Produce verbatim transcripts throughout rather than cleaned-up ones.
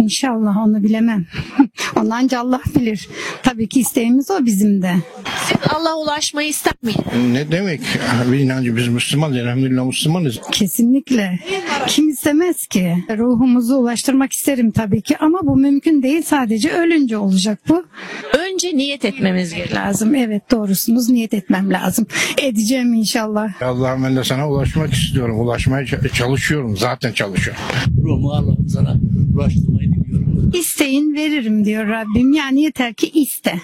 İnşallah, onu bilemem. Onu ancak Allah bilir. Tabii ki isteğimiz o bizim de. Siz Allah'a ulaşmayı ister miydiniz? Ne demek? Bir inancı, biz Müslümanız. Elhamdülillah Müslümanız. Kesinlikle. Kim istemez ki? Ruhumuzu ulaştırmak isterim tabii ki ama bu mümkün değil. Sadece ölünce olacak bu. Önce niyet etmemiz gerekiyor. Lazım. Evet, doğrusunuz. Niyet etmem lazım. Edeceğim inşallah. Allah'ım, ben de sana ulaşmak istiyorum. Ulaşmaya çalışıyorum. Zaten çalışıyorum. Ruhumu Allah'ım sana ulaştırmayı diliyorum. İsteyin veririm diyor Rabbim. Yani yeter ki iste.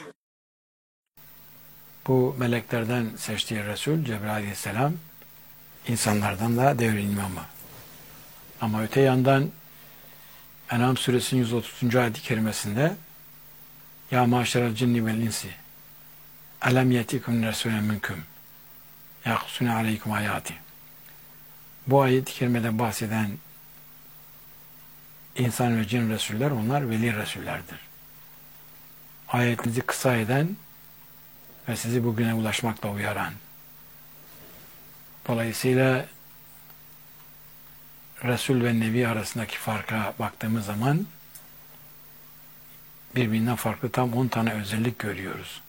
Bu meleklerden seçtiği Resul Cebrail Aleyhisselam, insanlardan da devrin imamı. Ama öte yandan En'am suresinin yüz otuzuncu ayet-i kerimesinde Ya maşerel cinni vel insi elem yetikum resulen minkum yakusune aleykum hayati. Bu ayet-i kerimede bahseden insan ve cin resuller, onlar veli resullerdir. Ayetinizi kısa eden ve sizi bugüne ulaşmakla uyaran. Dolayısıyla Resul ve Nebi arasındaki farka baktığımız zaman birbirinden farklı tam on tane özellik görüyoruz.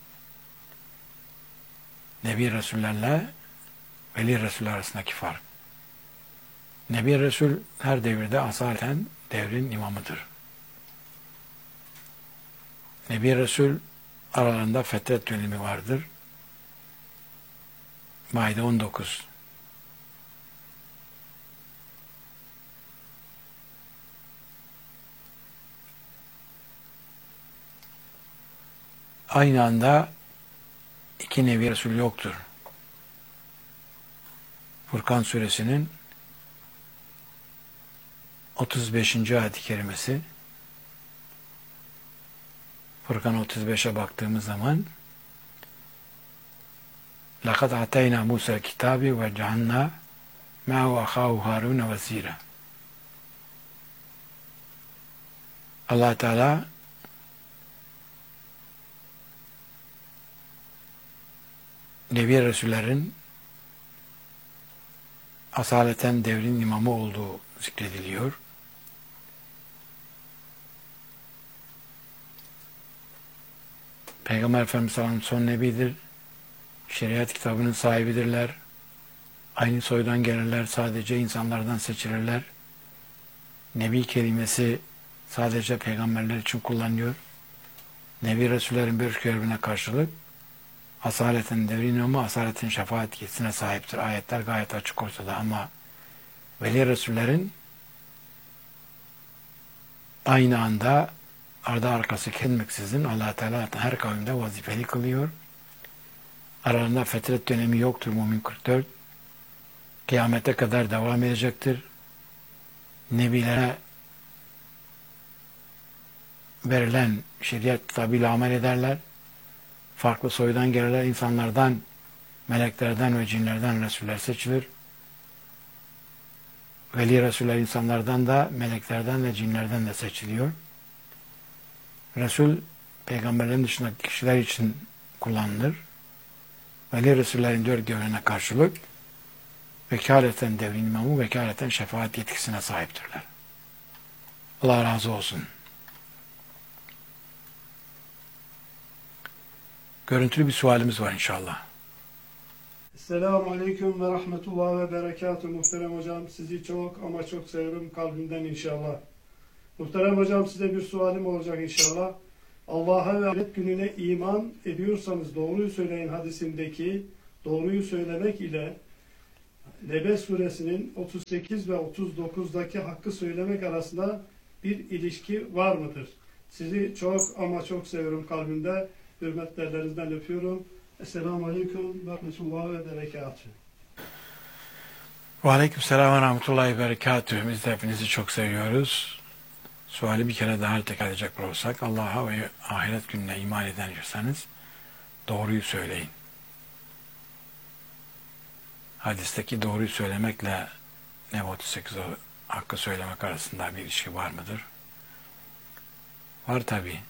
Nebi Resullerle Veli Resuller arasındaki fark. Nebi Resul her devirde asaleten devrin imamıdır. Nebi Resul aralarında fetret dönemi vardır. Maide on dokuz. Aynı anda iki Nebi Resul yoktur. Furkan suresinin otuz beşinci ayet-i kerimesi. Furkan otuz beşe baktığımız zaman لَقَدْ عَتَيْنَا مُوسَى الْكِتَابِ وَجَعَلْنَا مَعَهُ أَخَاهُ هَارُونَ وَزِيرًا. Allah Teala Nebi Resullerin asaleten devrin imamı olduğu zikrediliyor. Peygamber Efendimiz sallallahu aleyhi ve sellem son nebidir. Şeriat kitabının sahibidirler. Aynı soydan gelirler. Sadece insanlardan seçilirler. Nebi kelimesi sadece peygamberler için kullanılıyor. Nebi Resullerin bir görevine karşılık asaleten devrin imamı, asaletin şefaat yetkisine sahiptir. Ayetler gayet açık ortada ama Veli Resullerin aynı anda ardı arkası kesilmeksizin Allah Teala her kavimde vazifeli kılıyor. Aralarında fetret dönemi yoktur. Mümin kırk dört. Kıyamete kadar devam edecektir. Nebilere verilen şeriat kitabıyla amel ederler. Farklı soydan gelirler. İnsanlardan, meleklerden ve cinlerden Resuller seçilir. Veli Resuller insanlardan da, meleklerden ve cinlerden de seçiliyor. Resul, peygamberlerin dışındaki kişiler için kullanılır. Veli Resullerin dört görevine karşılık vekaleten devrin imamı, vekaleten şefaat yetkisine sahiptirler. Allah razı olsun. Görüntülü bir sualimiz var inşallah. Esselamu Aleyküm ve Rahmetullah ve Berekatuhu. Muhterem hocam, sizi çok ama çok seviyorum kalbimden inşallah. Muhterem hocam, size bir sualim olacak inşallah. Allah'a ve ahiret gününe iman ediyorsanız doğruyu söyleyin hadisindeki doğruyu söylemek ile Nebe suresinin otuz sekiz ve otuz dokuzdaki hakkı söylemek arasında bir ilişki var mıdır? Sizi çok ama çok seviyorum kalbimde. Hürmetli ellerinizden öpüyorum. Esselamu Aleyküm ve Rahmetullah ve Berekatuhu. Ve Aleyküm selam ve Rahmetullahi ve Berekatuhu. Biz de hepinizi çok seviyoruz. Suali bir kere daha tekrar edecek olursak, Allah'a ve ahiret gününe iman ediyorsanız doğruyu söyleyin. Hadisteki doğruyu söylemekle Nebe otuz sekiz hakkı söylemek arasında bir ilişki var mıdır? Var tabi.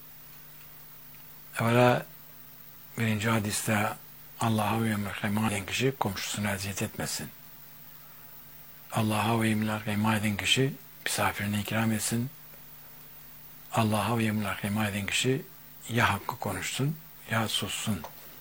Evvela birinci hadiste Allah'a ve emrine iman eden kişi komşusuna eziyet etmesin. Allah'a ve emrine iman eden kişi misafirine ikram etsin. Allah'a ve yevmil ahire iman eden kişi ya hakkı konuşsun ya sussun.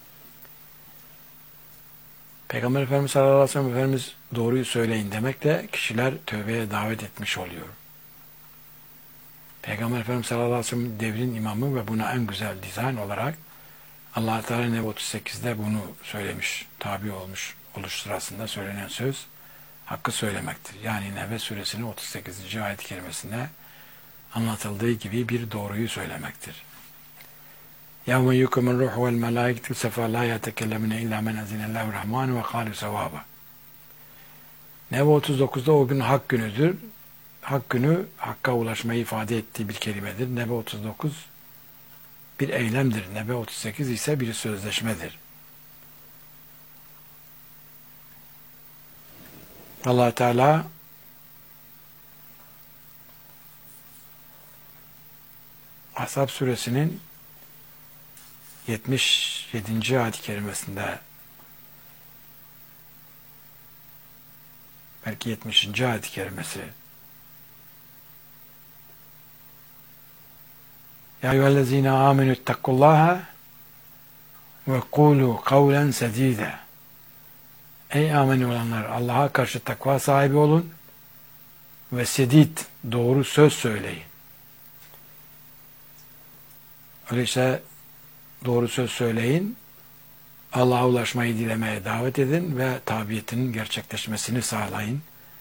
Peygamber Efendimiz sallallahu aleyhi ve sellem Efendimiz doğruyu söyleyin demekle kişiler tövbeye davet etmiş oluyor. Peygamber Efendimiz sallallahu aleyhi ve sellem devrin imamı ve buna en güzel dizayn olarak Allah Teala Nebe otuz sekizde bunu söylemiş, tabi olmuş oluş sırasında söylenen söz hakkı söylemektir. Yani Nebe suresinin otuz sekizinci ayet-i kerimesinde anlatıldığı gibi bir doğruyu söylemektir. يَوْمَ يُكُمُ الرُّحُ وَالْمَلَائِكَةُ سَفَى لَا يَتَكَلَّمُونَ اِلَّا مَنْ اَذِنَ اللّٰهُ الرَّحْمَانُ وَقَالُوا سَوَابًا. Nebe otuz dokuzda o gün hak günüdür. Hak günü hakka ulaşmayı ifade ettiği bir kelimedir. Nebe otuz dokuz bir eylemdir. Nebe otuz sekiz ise bir sözleşmedir. Allah Teala Ahzab suresinin yetmiş yedinci ayet-i kerimesinde, belki yetmişinci ayet-i kerimesi, Ya eyyühellezine amenü ittakullaha ve kulu kavlen sedide. Ey amenü olanlar, Allah'a karşı takva sahibi olun ve sedid, doğru söz söyleyin. Öyleyse doğru söz söyleyin, Allah'a ulaşmayı dilemeye davet edin ve tabiyetinin gerçekleşmesini sağlayın.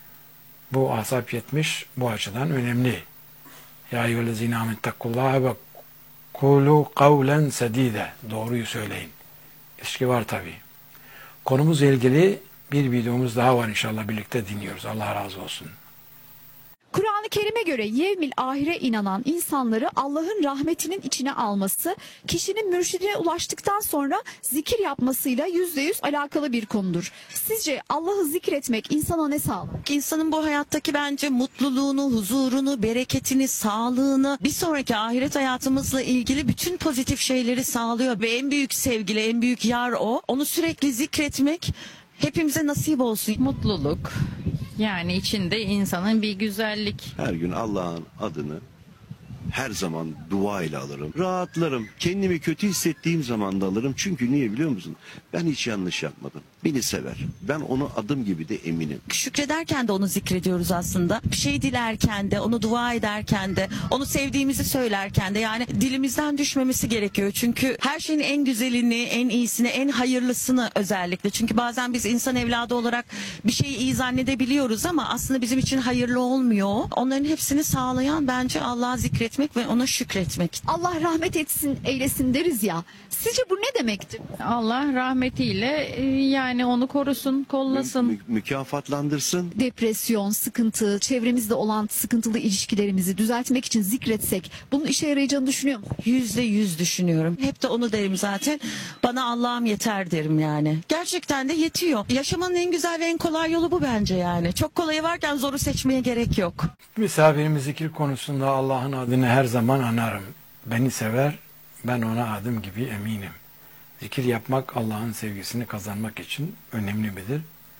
Bu Ahzab yetmiş bu açıdan önemli. Ya eyyühellezine amenü ittakullaha ve kulu kavlen sedide. Doğruyu söyleyin. İlişki var tabi. Konumuzla ilgili bir videomuz daha var, inşallah birlikte dinliyoruz. Allah razı olsun. Kur'an-ı Kerim'e göre yevmil ahire inanan insanları Allah'ın rahmetinin içine alması, kişinin mürşidine ulaştıktan sonra zikir yapmasıyla yüzde yüz alakalı bir konudur. Sizce Allah'ı zikretmek insana ne sağlar? İnsanın bu hayattaki bence mutluluğunu, huzurunu, bereketini, sağlığını, bir sonraki ahiret hayatımızla ilgili bütün pozitif şeyleri sağlıyor ve en büyük sevgili, en büyük yar o. Onu sürekli zikretmek hepimize nasip olsun. Mutluluk. Yani içinde insanın bir güzellik. Her gün Allah'ın adını her zaman dua ile alırım. Rahatlarım. Kendimi kötü hissettiğim zaman da alırım. Çünkü niye biliyor musun? Ben hiç yanlış yapmadım. Beni sever. Ben onu adım gibi de eminim. Şükrederken de onu zikrediyoruz aslında. Bir şey dilerken de, onu dua ederken de, onu sevdiğimizi söylerken de, yani dilimizden düşmemesi gerekiyor. Çünkü her şeyin en güzelini, en iyisini, en hayırlısını özellikle. Çünkü bazen biz insan evladı olarak bir şeyi iyi zannedebiliyoruz ama aslında bizim için hayırlı olmuyor. Onların hepsini sağlayan bence Allah'ı zikretmek ve ona şükretmek. Allah rahmet etsin, eylesin deriz ya. Sizce bu ne demektir? Allah rahmetiyle e, yani onu korusun, kollasın. Mü- mükafatlandırsın. Depresyon, sıkıntı, çevremizde olan sıkıntılı ilişkilerimizi düzeltmek için zikretsek bunun işe yarayacağını düşünüyor musun? Yüzde yüz düşünüyorum. Hep de onu derim zaten. Bana Allah'ım yeter derim yani. Gerçekten de yetiyor. Yaşamanın en güzel ve en kolay yolu bu bence yani. Çok kolayı varken zoru seçmeye gerek yok. Misafirimiz zikir konusunda Allah'ın adını her zaman anarım. Beni sever, ben ona adım gibi eminim. Zikir yapmak Allah'ın sevgisini kazanmak için önemli midir?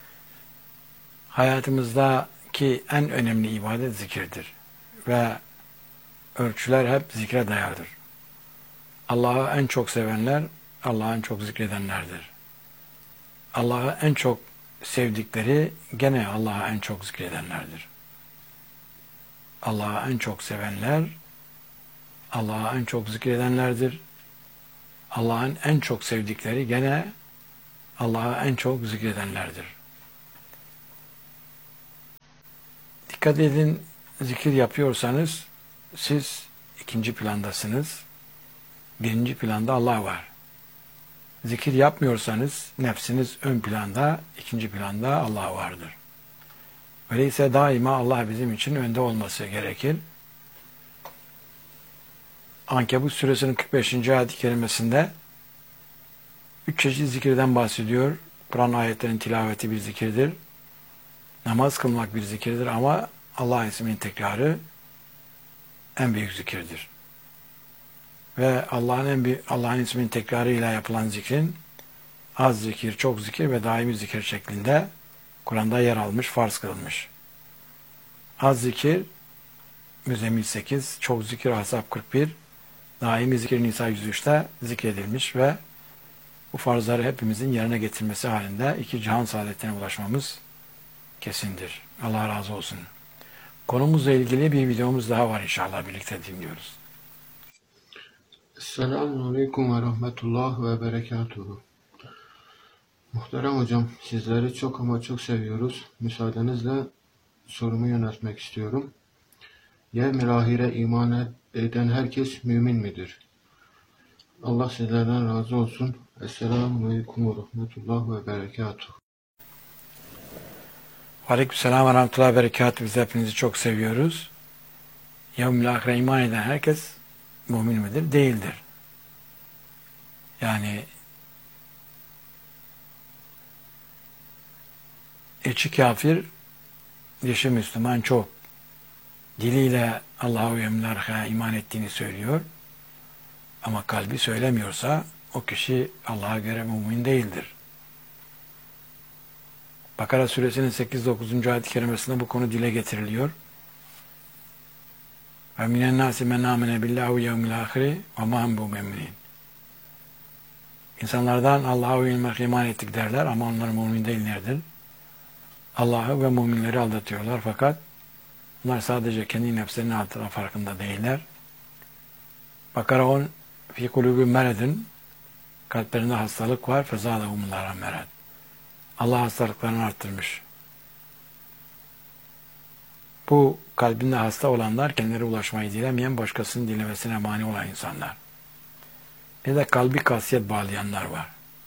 Hayatımızdaki en önemli ibadet zikirdir. Ve ölçüler hep zikre dayalıdır. Allah'ı en çok sevenler, Allah'ı en çok zikredenlerdir. Allah'ı en çok sevdikleri gene Allah'ı en çok zikredenlerdir. Allah'ı en çok sevenler, Allah'ı en çok zikredenlerdir. Allah'ın en çok sevdikleri gene Allah'ı en çok zikredenlerdir. Dikkat edin, zikir yapıyorsanız siz ikinci plandasınız. Birinci planda Allah var. Zikir yapmıyorsanız nefsiniz ön planda, ikinci planda Allah vardır. Öyleyse daima Allah bizim için önde olması gerekir. Ankebut suresinin kırk beşinci ayet-i kerimesinde üç çeşit zikirden bahsediyor. Kur'an ayetlerinin tilaveti bir zikirdir. Namaz kılmak bir zikirdir ama Allah isminin tekrarı en büyük zikirdir. Ve Allah'ın en büyük, Allah'ın isminin tekrarıyla yapılan zikrin az zikir, çok zikir ve daimi zikir şeklinde Kur'an'da yer almış, farz kılınmış. Az zikir Müzzemmil sekiz, çok zikir Ahzab kırk bir, daimi zikir Nisa yüz üçte zikredilmiş ve bu farzları hepimizin yerine getirmesi halinde iki cihan saadetine ulaşmamız kesindir. Allah razı olsun. Konumuzla ilgili bir videomuz daha var inşallah, birlikte dinliyoruz. Selamun Aleyküm ve Rahmetullah ve Berekatuhu. Muhterem hocam, sizleri çok ama çok seviyoruz. Müsaadenizle sorumu yöneltmek istiyorum. Yevm-i ahire iman eden herkes mümin midir? Allah sizlerden razı olsun. Esselamu Aleyküm ve Rahmetullah ve Berekatuhu. Aleykümselam ve Rahmetullah ve Berekatuhu. Biz hepinizi çok seviyoruz. Yevm-i ahire iman eden herkes mümin midir? Değildir. Yani içi kafir, dışı Müslüman çok. Diliyle Allah'a ve yevmil ahire iman ettiğini söylüyor. Ama kalbi söylemiyorsa o kişi Allah'a göre mümin değildir. Bakara suresinin sekiz dokuzuncu ayet-i kerimesinde bu konu dile getiriliyor. Ve minen nâsi men âmene billahi ve yevmil ahiri ve mâ hum bimu'minin. İnsanlardan Allah'a ve yevmil ahire iman ettik derler ama onlar mümin değillerdir. Allah'ı ve müminleri aldatıyorlar fakat bunlar sadece kendi nefslerinin altına farkında değiller. Bakara on fi kulubihim meredun, kalplerinde hastalık var, fezâdehumullâhu mered. Allah hastalıklarını arttırmış. Bu kalbinde hasta olanlar kendileri ulaşmayı dilemeyen, başkasının dilemesine mani olan insanlar. Bir de kalbi kasiyet bağlayanlar var.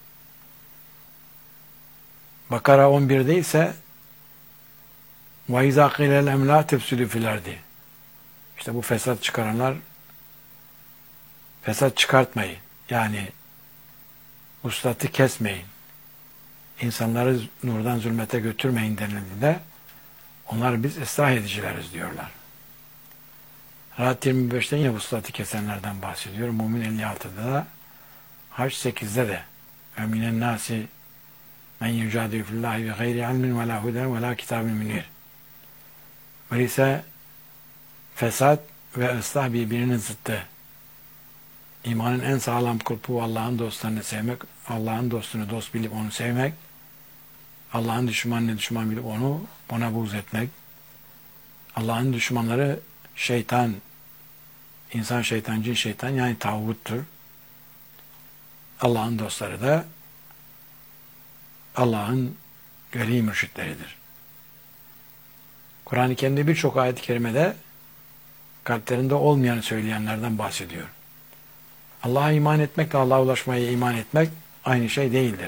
Bakara on birde ise وَاِذَا قِيلَ لَمْ لَا تَفْسُلُ فِي الْاَرْضِ. İşte bu fesat çıkaranlar, fesat çıkartmayın. Yani uslatı kesmeyin. İnsanları nurdan zulmete götürmeyin denildiğinde onlar biz ıslah edicileriz diyorlar. Rahat yirmi beşte yine uslatı kesenlerden bahsediyor. Mümin elli altıda da, Hac sekizde de وَمِنَ النَّاسِ مَنْ يُجَادِلُ فِي اللّٰهِ بِغَيْرِ عِلْمٍ وَلَا هُدًى وَلَا كِتَابٍ مُنِيرٍ. Öyleyse fesat ve ıslah birbirinin zıttı. İmanın en sağlam kulpu Allah'ın dostlarını sevmek, Allah'ın dostunu dost bilip onu sevmek, Allah'ın düşmanını düşman bilip onu ona buğz etmek. Allah'ın düşmanları şeytan, insan şeytan, cin şeytan, yani tağuttur. Allah'ın dostları da Allah'ın veli mürşitleridir. Kur'an-ı Kerim'de birçok ayet-i kerimede kalplerinde olmayanı söyleyenlerden bahsediyor. Allah'a iman etmekle Allah'a ulaşmaya iman etmek aynı şey değildir.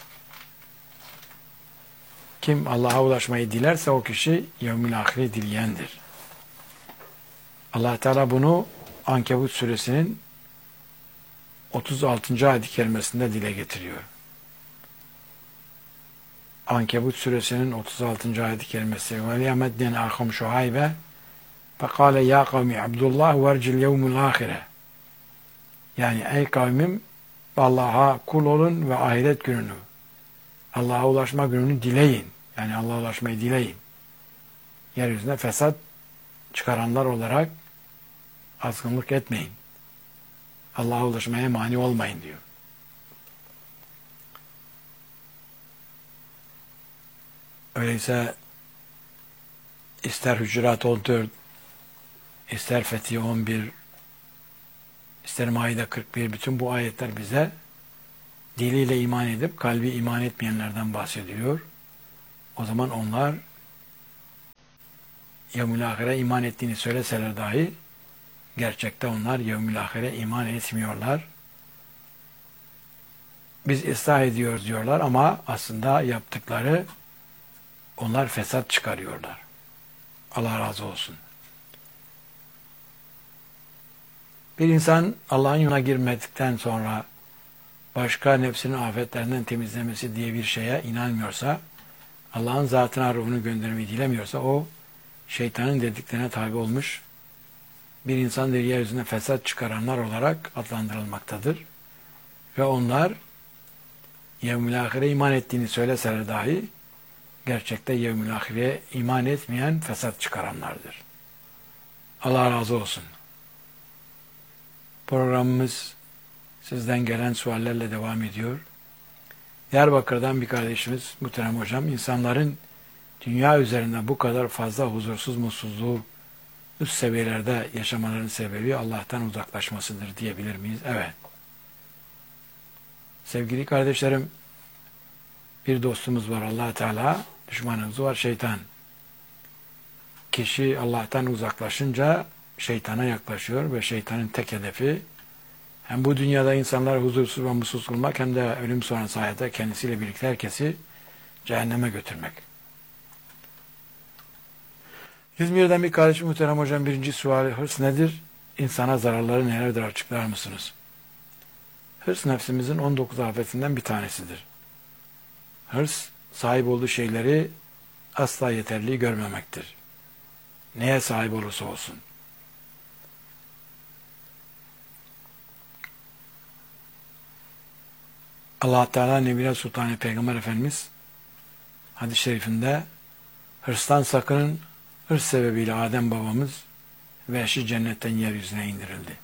Kim Allah'a ulaşmayı dilerse o kişi yevmil ahire dileyendir. Allah Teala bunu Ankebut suresinin otuz altıncı ayet-i kerimesinde dile getiriyor. Ankebut suresinin otuz altıncı ayet-i kerimesi ve liyemedden ahum şuaybe fekale ya kavmi abdullah vercil yevmil ahire. Yani ey kavmim, Allah'a kul olun ve ahiret gününü, Allah'a ulaşma gününü dileyin. Yani Allah'a ulaşmayı dileyin. Yeryüzünde fesat çıkaranlar olarak azgınlık etmeyin. Allah'a ulaşmaya mani olmayın diyor. Öyleyse ister Hücurat on dört, ister Fetih on bir, ister Maide kırk bir, bütün bu ayetler bize diliyle iman edip kalbi iman etmeyenlerden bahsediyor. O zaman onlar yevmül ahire iman ettiğini söyleseler dahi gerçekte onlar yevmül ahire iman etmiyorlar. Biz ıslah ediyoruz diyorlar ama aslında yaptıkları, onlar fesat çıkarıyorlar. Allah razı olsun. Bir insan Allah'ın yoluna girmedikten sonra başka nefsinin afetlerinden temizlemesi diye bir şeye inanmıyorsa, Allah'ın zatına ruhunu göndermeyi dilemiyorsa o şeytanın dediklerine tabi olmuş bir insandır, yeryüzüne fesat çıkaranlar olarak adlandırılmaktadır. Ve onlar yevmül ahire iman ettiğini söyleseler dahi gerçekte yevmül ahireye iman etmeyen fesat çıkaranlardır. Allah razı olsun. Programımız sizden gelen suallerle devam ediyor. Diyarbakır'dan bir kardeşimiz, muhterem hocam, insanların dünya üzerinde bu kadar fazla huzursuz, mutsuzluğu üst seviyelerde yaşamaların sebebi Allah'tan uzaklaşmasıdır diyebilir miyiz? Evet. Sevgili kardeşlerim, bir dostumuz var Allah Teala, düşmanımız var şeytan. Kişi Allah'tan uzaklaşınca şeytana yaklaşıyor ve şeytanın tek hedefi hem bu dünyada insanları huzursuz ve mutsuz kılmak hem de ölüm sonrası hayatta kendisiyle birlikte herkesi cehenneme götürmek. İzmir'den bir kardeşim, muhterem hocam, birinci suali: hırs nedir? İnsana zararları nelerdir, açıklar mısınız? Hırs nefsimizin on dokuz afetinden bir tanesidir. Hırs, sahip olduğu şeyleri asla yeterli görmemektir. Neye sahip olursa olsun. Allah Teala Nebine Sultanı Peygamber Efendimiz hadis-i şerifinde hırstan sakının, hırs sebebiyle Adem babamız ve eşi cennetten yeryüzüne indirildi.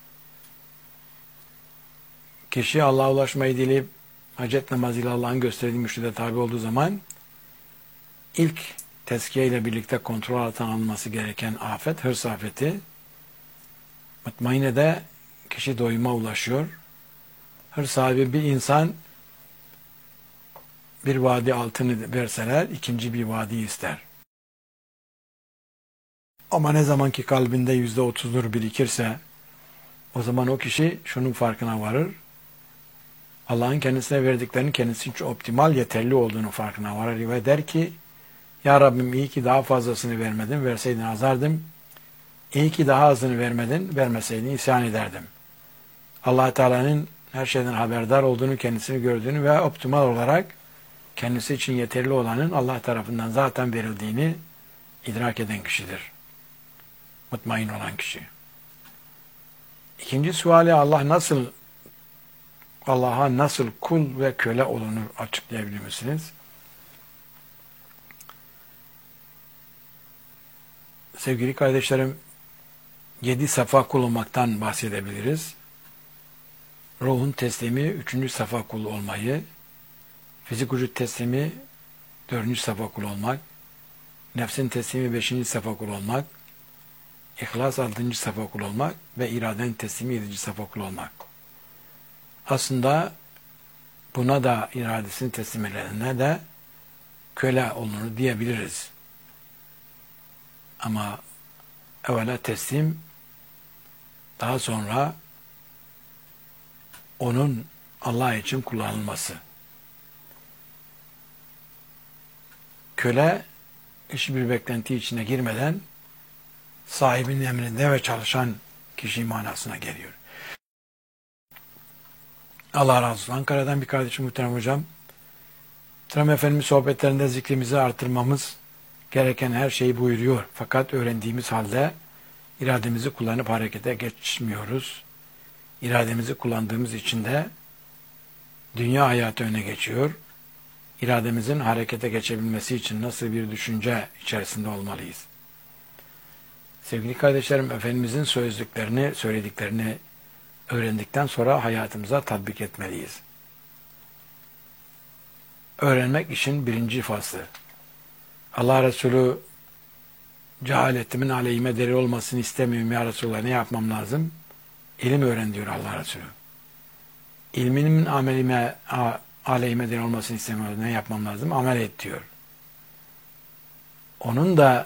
Kişi Allah'a ulaşmayı dileyip hacet namazıyla Allah'ın gösterdiği mürşide tabi olduğu zaman ilk tezkiye ile birlikte kontrol altına alınması gereken afet, hırs afeti. Mutmainede kişi doyuma ulaşıyor. Hırs sahibi bir insan bir vadi altını verseler ikinci bir vadi ister. Ama ne zaman ki kalbinde yüzde otuzdur birikirse o zaman o kişi şunun farkına varır. Allah'ın kendisine verdiklerinin kendisi için optimal, yeterli olduğunu farkına varır ve der ki ya Rabbim, iyi ki daha fazlasını vermedin, verseydin azardım. İyi ki daha azını vermedin, vermeseydin isyan ederdim. Allah Teala'nın her şeyden haberdar olduğunu, kendisini gördüğünü ve optimal olarak kendisi için yeterli olanın Allah tarafından zaten verildiğini idrak eden kişidir. Mutmain olan kişi. İkinci suali: Allah nasıl Allah'a nasıl kul ve köle olunur, açıklayabilir misiniz? Sevgili kardeşlerim, yedi safa kul olmaktan bahsedebiliriz. Ruhun teslimi üçüncü safa kul olmayı, fizik vücut teslimi dördüncü safa kul olmak, nefsin teslimi beşinci safa kul olmak, İhlas altıncı safa kul olmak ve iradenin teslimi yedinci safa kul olmak. Aslında buna da iradesini teslim edene de köle olunur diyebiliriz. Ama evvela teslim, daha sonra onun Allah için kullanılması. Köle hiçbir beklenti içine girmeden sahibinin emrinde ve çalışan kişi manasına geliyor. Allah razı olsun. Ankara'dan bir kardeşim, muhterem hocam. Muhterem Efendimiz sohbetlerinde zikrimizi artırmamız gereken her şeyi buyuruyor. Fakat öğrendiğimiz halde irademizi kullanıp harekete geçmiyoruz. İrademizi kullandığımız için de dünya hayatı öne geçiyor. İrademizin harekete geçebilmesi için nasıl bir düşünce içerisinde olmalıyız? Sevgili kardeşlerim, Efendimizin sözlüklerini, söylediklerini öğrendikten sonra hayatımıza tatbik etmeliyiz. Öğrenmek işin birinci faslı. Allah Resulü cehaletimin aleyhime delil olmasını istemiyorum ya Resulullah, ne yapmam lazım? İlim öğren diyor Allah Resulü. İlmimin amelime aleyhime delil olmasını istemiyorum, ne yapmam lazım? Amel et diyor. Onun da